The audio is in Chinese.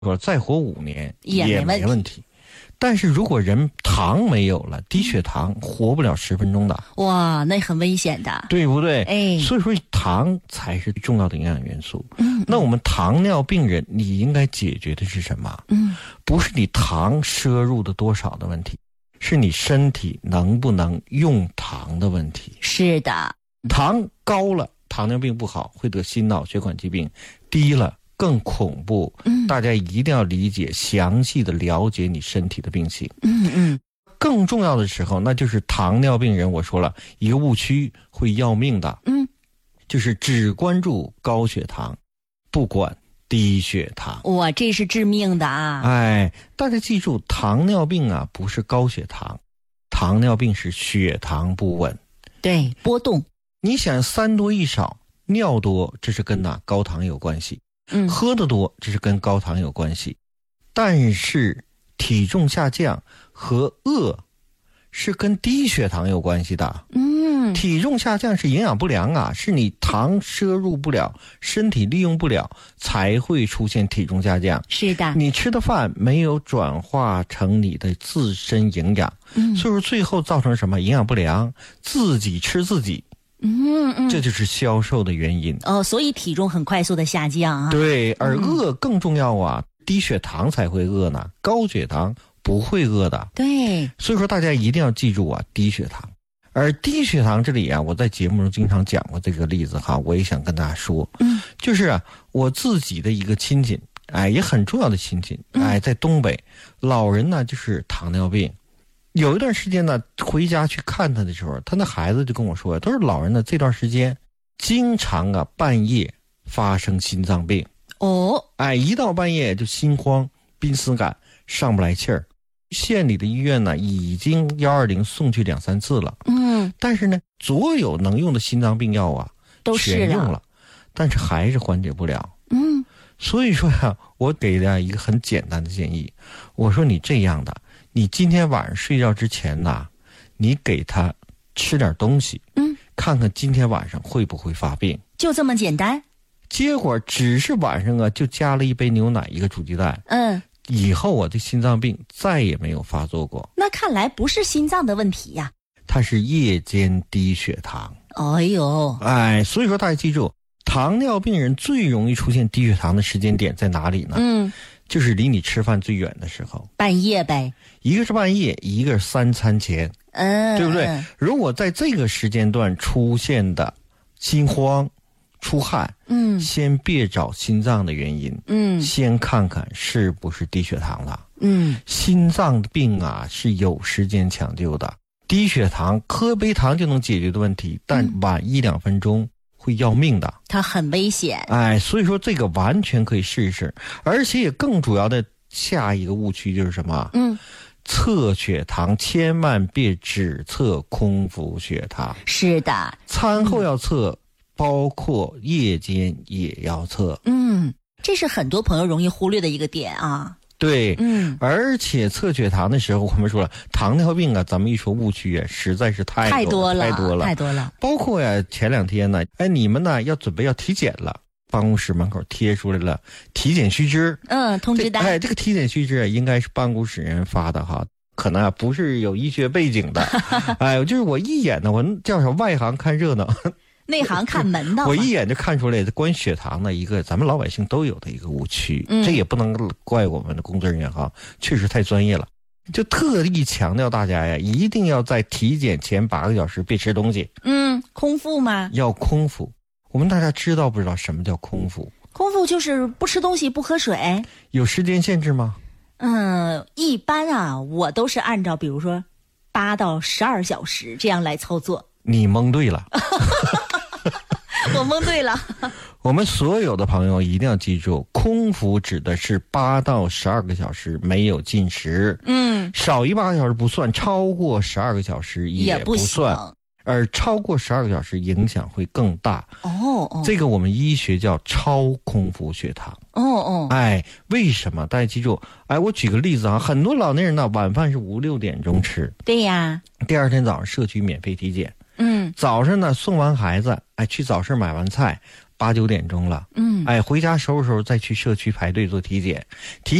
说再活5年也没问题。但是如果人糖没有了，低血糖活不了10分钟的。 哇，那很危险的， 对不对？ 哎， 所以说糖才是重要的营养元素。那我们糖尿病人，你应该解决的是什么？不是你糖摄入的多少的问题，是你身体能不能用糖的问题。 是的， 糖高了，糖尿病不好，会得心脑血管疾病；低了更恐怖。大家一定要理解，详细的了解你身体的病情。更重要的时候，那就是糖尿病人，我说了一个误区会要命的。就是只关注高血糖，不管低血糖。 哇，这是致命的啊！ 哎，大家记住，糖尿病啊不是高血糖，糖尿病是血糖不稳。 对，波动。 你想3多1少，尿多，这是跟高糖有关系。喝得多，这是跟高糖有关系。但是体重下降和饿是跟低血糖有关系的。体重下降是营养不良啊，是你糖摄入不了，身体利用不了，才会出现体重下降。 是的， 你吃的饭没有转化成你的自身营养，所以说最后造成什么？营养不良，自己吃自己。这就是消瘦的原因。 所以体重很快速的下降啊。 对，而饿更重要啊，低血糖才会饿呢，高血糖不会饿的。 对， 所以说大家一定要记住啊，低血糖。而低血糖这里啊，我在节目中经常讲过这个例子哈，我也想跟大家说，就是我自己的一个亲戚，也很重要的亲戚，在东北，老人呢就是糖尿病。有一段时间呢，回家去看他的时候，他那孩子就跟我说，都是老人呢这段时间经常半夜发生心脏病。一到半夜就心慌、濒死感、上不来气儿。县里的医院呢已经120送去2、3次了。但是呢，所有能用的心脏病药都全用了，但是还是缓解不了。所以说我给大家一个很简单的建议，我说你这样的，你今天晚上睡觉之前你给他吃点东西，看看今天晚上会不会发病， 就这么简单。 结果只是晚上就加了1杯牛奶1个煮鸡蛋，以后我的心脏病再也没有发作过。 那看来不是心脏的问题呀， 它是夜间低血糖。所以说大家记住，糖尿病人最容易出现低血糖的时间点在哪里呢？就是离你吃饭最远的时候， 半夜呗。 一个是半夜，一个是3餐前，对不对？如果在这个时间段出现的心慌、出汗，先别找心脏的原因，先看看是不是低血糖了。心脏病是有时间抢救的，低血糖喝杯糖就能解决的问题，但晚1、2分钟会要命的， 它很危险。 所以说这个完全可以试一试。而且也更主要的下一个误区就是什么？测血糖千万别只测空腹血糖。 是的， 餐后要测，包括夜间也要测。 这是很多朋友容易忽略的一个点啊。 对，而且测血糖的时候，我们说了，糖尿病咱们一说误区实在是太多了。包括前2天呢，你们呢要准备要体检了，办公室门口贴出来了体检须知， 通知单。 这个体检须知应该是办公室人发的哈，可能不是有医学背景的。就是我一眼呢，我叫啥外行看热闹。 内行看门道。 我一眼就看出来关于血糖的一个咱们老百姓都有的一个误区，这也不能怪我们的工作人员哈，确实太专业了。就特意强调大家一定要在体检前8个小时别吃东西。 空腹吗？ 要空腹。我们大家知道不知道什么叫空腹？ 空腹就是不吃东西不喝水。 有时间限制吗？ 一般我都是按照比如说8到12小时这样来操作。 你蒙对了。 我蒙对了。 我们所有的朋友一定要记住，空腹指的是8到12个小时没有进食，少于8个小时不算，超过12个小时也不算，而超过12个小时影响会更大。这个我们医学叫超空腹血糖。为什么？大家记住，我举个例子很多老年人呢，晚饭是5、6点钟吃， 对呀， 第2天早上社区免费体检。早上呢送完孩子，去早市买完菜， 8、9点钟了，哎，回家收拾收拾再去社区排队做体检。